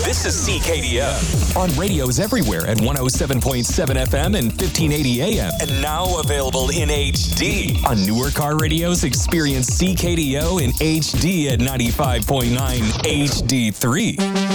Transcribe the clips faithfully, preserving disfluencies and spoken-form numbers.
This is C K D O. On radios everywhere at one oh seven point seven F M and fifteen eighty A M. And now available in H D. On newer car radios, experience C K D O in H D at ninety-five point nine H D three.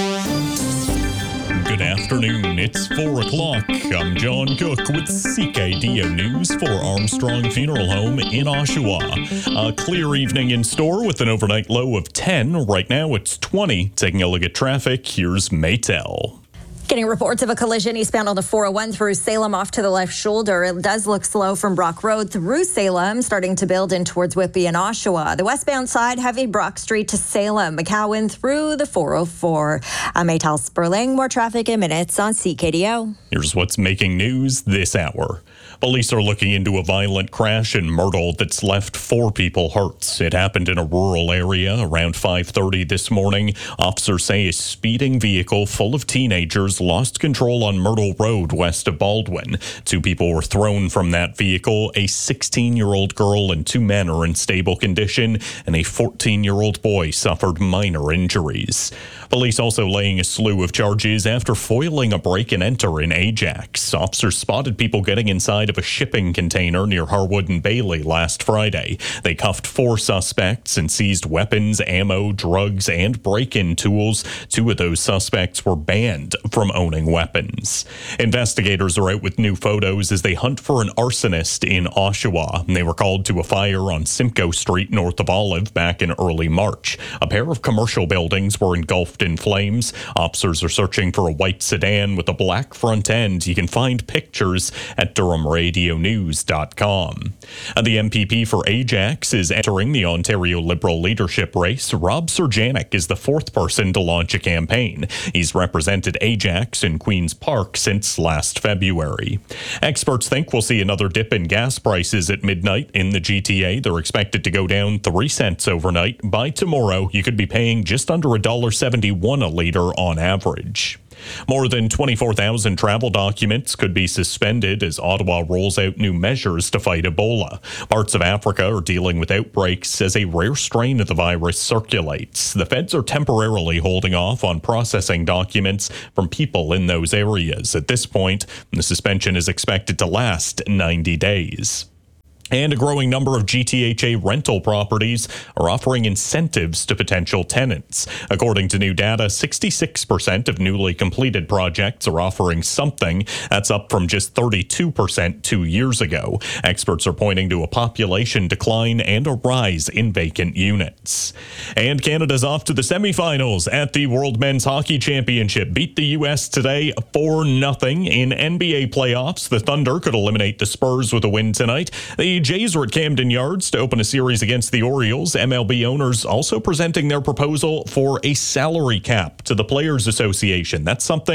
Good afternoon. It's four o'clock. I'm John Cook with C K D O News for Armstrong Funeral Home in Oshawa. A clear evening in store with an overnight low of ten. Right now it's twenty. Taking a look at traffic, here's Maytel. Getting reports of a collision eastbound on the four oh one through Salem off to the left shoulder. It does look slow from Brock Road through Salem, starting to build in towards Whitby and Oshawa. The westbound side, heavy Brock Street to Salem, McCowan through the four oh four. I'm Maytel Sperling. More traffic in minutes on C K D O. Here's what's making news this hour. Police are looking into a violent crash in Myrtle that's left four people hurt. It happened in a rural area around five thirty this morning. Officers say a speeding vehicle full of teenagers lost control on Myrtle Road west of Baldwin. Two people were thrown from that vehicle. A sixteen-year-old girl and two men are in stable condition, and a fourteen-year-old boy suffered minor injuries. Police also laying a slew of charges after foiling a break-and-enter in Ajax. Officers spotted people getting inside of a shipping container near Harwood and Bailey last Friday. They cuffed four suspects and seized weapons, ammo, drugs, and break-in tools. Two of those suspects were banned from owning weapons. Investigators are out with new photos as they hunt for an arsonist in Oshawa. They were called to a fire on Simcoe Street north of Olive back in early March. A pair of commercial buildings were engulfed in flames. Officers are searching for a white sedan with a black front end. You can find pictures at Durham Radio News dot com. And the M P P for Ajax is entering the Ontario Liberal leadership race. Rob Serjanik is the fourth person to launch a campaign. He's represented Ajax in Queen's Park since last February. Experts think we'll see another dip in gas prices at midnight in the G T A. They're expected to go down three cents overnight. By tomorrow, you could be paying just under one dollar seventy-one a litre on average. More than twenty-four thousand travel documents could be suspended as Ottawa rolls out new measures to fight Ebola. Parts of Africa are dealing with outbreaks as a rare strain of the virus circulates. The feds are temporarily holding off on processing documents from people in those areas. At this point, the suspension is expected to last ninety days. And a growing number of G T H A rental properties are offering incentives to potential tenants. According to new data, sixty-six percent of newly completed projects are offering something. That's up from just thirty-two percent two years ago. Experts are pointing to a population decline and a rise in vacant units. And Canada's off to the semifinals at the World Men's Hockey Championship. Beat the U S today four nothing in N B A playoffs. The Thunder could eliminate the Spurs with a win tonight. The The Jays are at Camden Yards to open a series against the Orioles. M L B owners also presenting their proposal for a salary cap to the Players Association. That's something